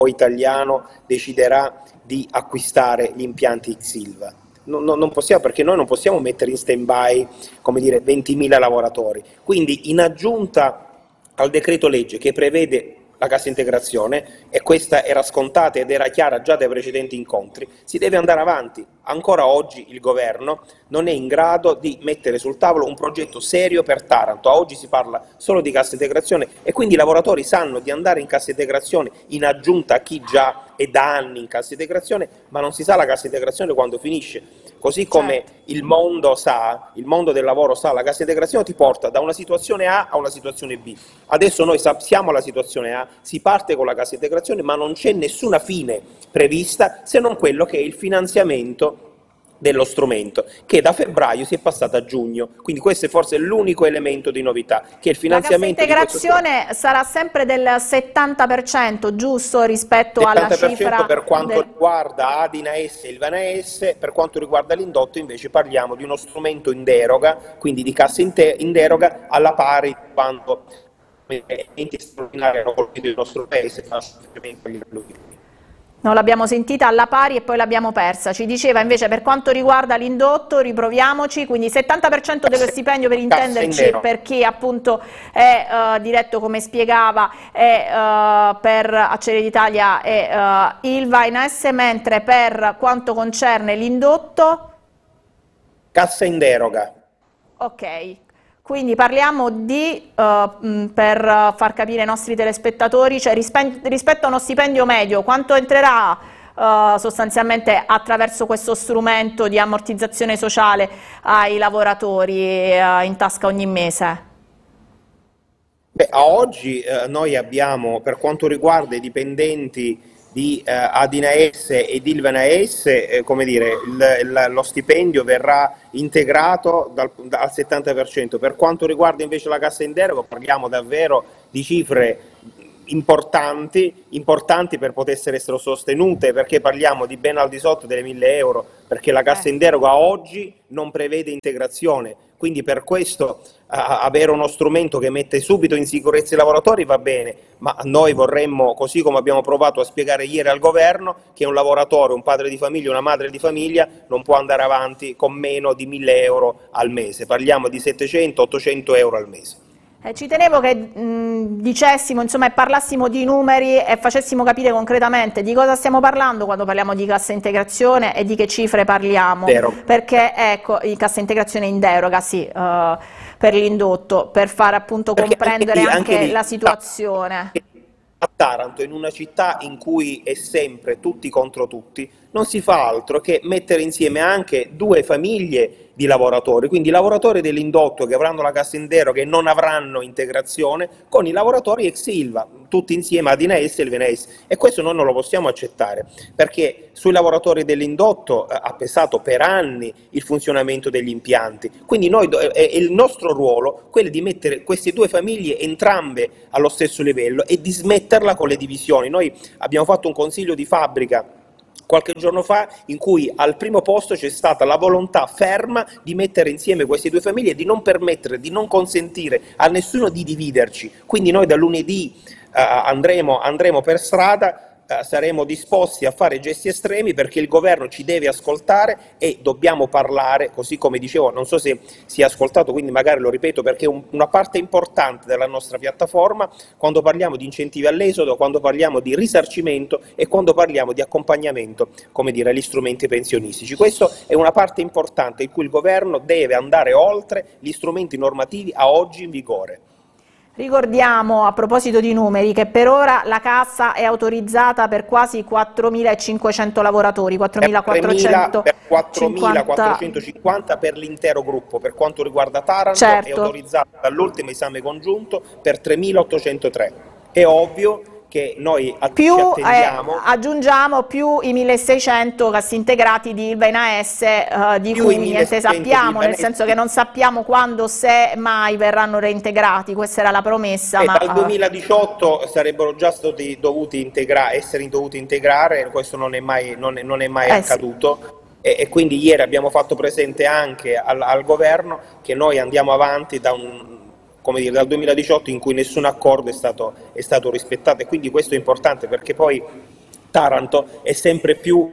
italiano deciderà di acquistare gli impianti Xilva. Non possiamo, perché noi non possiamo mettere in stand-by, come dire, 20.000 lavoratori. Quindi, in aggiunta al decreto legge che prevede la cassa integrazione, e questa era scontata ed era chiara già dai precedenti incontri, si deve andare avanti. Ancora oggi il governo non è in grado di mettere sul tavolo un progetto serio per Taranto. A oggi si parla solo di cassa integrazione e quindi i lavoratori sanno di andare in cassa integrazione in aggiunta a chi già è da anni in cassa integrazione, ma non si sa la cassa integrazione quando finisce. Così come il mondo del lavoro sa, la cassa integrazione ti porta da una situazione A a una situazione B. Adesso noi sappiamo la situazione A, si parte con la cassa integrazione, ma non c'è nessuna fine prevista se non quello che è il finanziamento dello strumento, che da febbraio si è passato a giugno. Quindi questo è forse l'unico elemento di novità, che il finanziamento la cassa integrazione sarà sempre del 70%, giusto, rispetto alla cifra per quanto riguarda Adina S e Ilvana S. Per quanto riguarda l'indotto invece parliamo di uno strumento in deroga, quindi di cassa in deroga, alla pari quando eventi straordinari hanno colpito il nostro paese. Non l'abbiamo sentita alla pari e poi l'abbiamo persa. Ci diceva invece per quanto riguarda l'indotto, riproviamoci, quindi 70% dello stipendio, per intenderci, per chi appunto è diretto, come spiegava, per Acciaierie d'Italia e Ilva in AS, mentre per quanto concerne l'indotto? Cassa in deroga. Ok. Quindi parliamo di, per far capire ai nostri telespettatori, cioè rispetto a uno stipendio medio, quanto entrerà sostanzialmente attraverso questo strumento di ammortizzazione sociale ai lavoratori in tasca ogni mese? Beh, a oggi noi abbiamo, per quanto riguarda i dipendenti di Adina S ed Ilvana S, come dire, lo stipendio verrà integrato al 70%. Per quanto riguarda invece la cassa in deroga parliamo davvero di cifre importanti per poter essere sostenute, perché parliamo di ben al di sotto delle 1.000 euro, perché la cassa in deroga oggi non prevede integrazione. Quindi per questo avere uno strumento che mette subito in sicurezza i lavoratori va bene, ma noi vorremmo, così come abbiamo provato a spiegare ieri al governo, che un lavoratore, un padre di famiglia, una madre di famiglia non può andare avanti con meno di 1.000 euro al mese, parliamo di 700-800 euro al mese. Ci tenevo che dicessimo, insomma, e parlassimo di numeri e facessimo capire concretamente di cosa stiamo parlando quando parliamo di cassa integrazione e di che cifre parliamo. Perché ecco, di cassa integrazione in deroga, sì, per l'indotto, per far appunto comprendere anche la situazione. A Taranto, in una città in cui è sempre tutti contro tutti, non si fa altro che mettere insieme anche due famiglie di lavoratori, quindi i lavoratori dell'indotto che avranno la cassa in deroga e non avranno integrazione, con i lavoratori ex Ilva, tutti insieme Adina S e Ilvana S, e questo noi non lo possiamo accettare, perché sui lavoratori dell'indotto ha pesato per anni il funzionamento degli impianti, quindi è il nostro ruolo quello di mettere queste due famiglie entrambe allo stesso livello e di smetterla con le divisioni. Noi abbiamo fatto un consiglio di fabbrica qualche giorno fa in cui al primo posto c'è stata la volontà ferma di mettere insieme queste due famiglie e di non permettere, di non consentire a nessuno di dividerci. Quindi noi da lunedì andremo per strada, saremo disposti a fare gesti estremi perché il governo ci deve ascoltare e dobbiamo parlare, così come dicevo, non so se si è ascoltato, quindi magari lo ripeto perché è una parte importante della nostra piattaforma quando parliamo di incentivi all'esodo, quando parliamo di risarcimento e quando parliamo di accompagnamento, come dire, agli strumenti pensionistici. Questa è una parte importante in cui il governo deve andare oltre gli strumenti normativi a oggi in vigore. Ricordiamo, a proposito di numeri, che per ora la Cassa è autorizzata per quasi 4.500 lavoratori, 4.450 per l'intero gruppo. Per quanto riguarda Taranto è autorizzata dall'ultimo esame congiunto per 3.803. È ovvio che noi ci attendiamo, aggiungiamo più i 1.600 cassintegrati di Ilva in AS, di cui niente sappiamo, nel senso che non sappiamo quando, se mai verranno reintegrati. Questa era la promessa. Ma dal 2018 sarebbero già stati essere dovuti integrare, questo non è mai accaduto. Sì. E quindi ieri abbiamo fatto presente anche al governo che noi andiamo avanti dal 2018 in cui nessun accordo è stato rispettato, e quindi questo è importante perché poi Taranto è sempre più...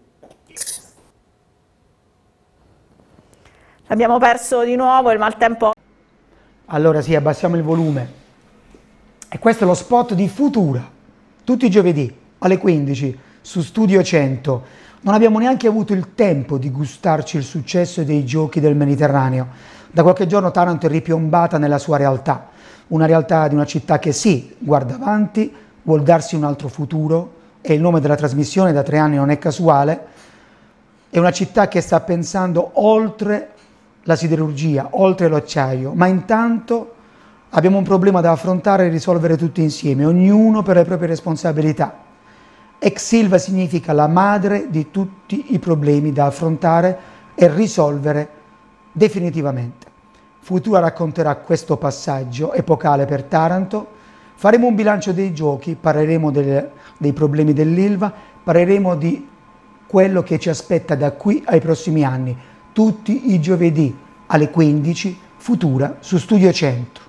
Abbiamo perso di nuovo il maltempo. Allora sì, abbassiamo il volume. E questo è lo spot di Futura, tutti i giovedì alle 15 su Studio 100. Non abbiamo neanche avuto il tempo di gustarci il successo dei giochi del Mediterraneo. Da qualche giorno Taranto è ripiombata nella sua realtà, una realtà di una città che sì, guarda avanti, vuol darsi un altro futuro, e il nome della trasmissione da 3 anni non è casuale. È una città che sta pensando oltre la siderurgia, oltre l'acciaio, ma intanto abbiamo un problema da affrontare e risolvere tutti insieme, ognuno per le proprie responsabilità. Ex Ilva significa la madre di tutti i problemi da affrontare e risolvere definitivamente. Futura racconterà questo passaggio epocale per Taranto, faremo un bilancio dei giochi, parleremo dei problemi dell'Ilva, parleremo di quello che ci aspetta da qui ai prossimi anni, tutti i giovedì alle 15, Futura su Studio 100.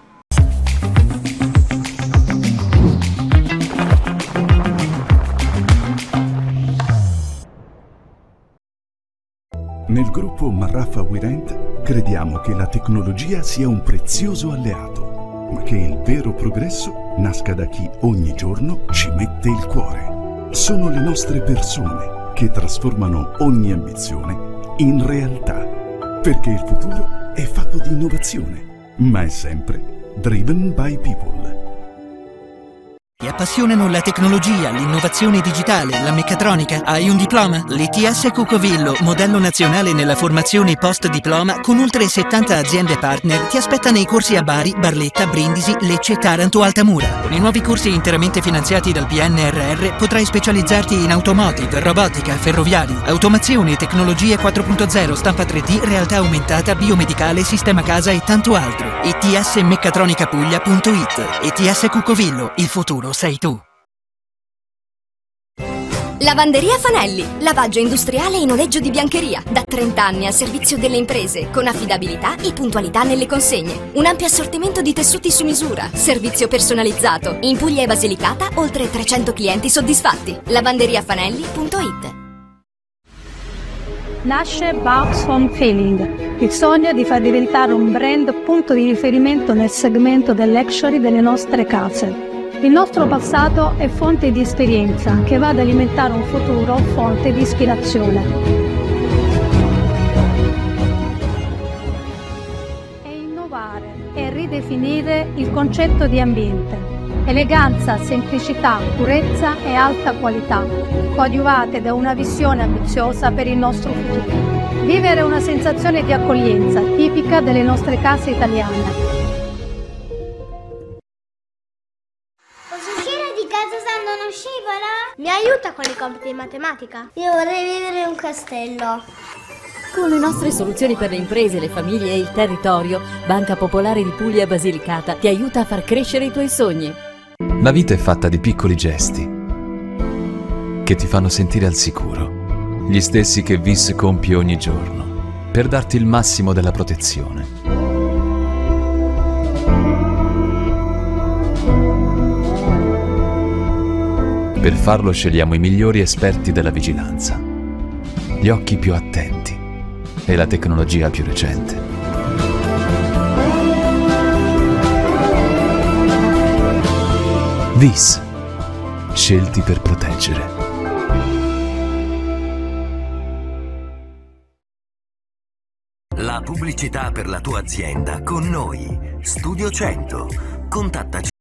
Nel gruppo Marraffa Wirent crediamo che la tecnologia sia un prezioso alleato, ma che il vero progresso nasca da chi ogni giorno ci mette il cuore. Sono le nostre persone che trasformano ogni ambizione in realtà, perché il futuro è fatto di innovazione, ma è sempre driven by people. Ti appassionano la tecnologia, l'innovazione digitale, la meccatronica? Hai un diploma? L'ITS Cucovillo, modello nazionale nella formazione post-diploma con oltre 70 aziende partner, ti aspetta nei corsi a Bari, Barletta, Brindisi, Lecce, Taranto, Altamura. Con i nuovi corsi interamente finanziati dal PNRR potrai specializzarti in automotive, robotica, ferroviari, automazione, tecnologie 4.0, stampa 3D, realtà aumentata, biomedicale, sistema casa e tanto altro. itsmeccatronicapuglia.it. ITS Cucovillo, il futuro sei tu. Lavanderia Fanelli, lavaggio industriale e noleggio di biancheria, da 30 anni al servizio delle imprese, con affidabilità e puntualità nelle consegne. Un ampio assortimento di tessuti su misura, servizio personalizzato. In Puglia e Basilicata, oltre 300 clienti soddisfatti. lavanderiafanelli.it. Nasce Box Home Feeling, il sogno di far diventare un brand punto di riferimento nel segmento dell'luxury delle nostre case. Il nostro passato è fonte di esperienza che va ad alimentare un futuro fonte di ispirazione. E innovare e ridefinire il concetto di ambiente. Eleganza, semplicità, purezza e alta qualità, coadiuvate da una visione ambiziosa per il nostro futuro. Vivere una sensazione di accoglienza tipica delle nostre case italiane. Mi aiuta con i compiti di matematica? Io vorrei vivere in un castello. Con le nostre soluzioni per le imprese, le famiglie e il territorio, Banca Popolare di Puglia e Basilicata ti aiuta a far crescere i tuoi sogni. La vita è fatta di piccoli gesti che ti fanno sentire al sicuro, gli stessi che VIS compie ogni giorno per darti il massimo della protezione. Per farlo scegliamo i migliori esperti della vigilanza, gli occhi più attenti e la tecnologia più recente. VIS, scelti per proteggere. La pubblicità per la tua azienda con noi. Studio 100. Contattaci